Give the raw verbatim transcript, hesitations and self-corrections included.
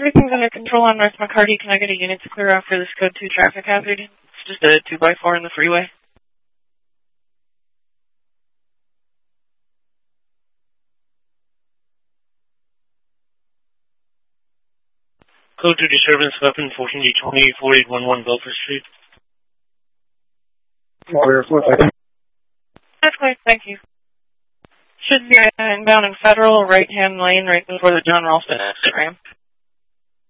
everything's under control on North McCarty. Can I get a unit to clear out for this code two traffic hazard? It's just a two by four in the freeway. Code two disturbance weapon fourteen D twenty four eight one one Belfast Street. Water, four seconds. That's clear, thank you. Should be inbound in Federal, right hand lane, right before the John Ralston exit ramp.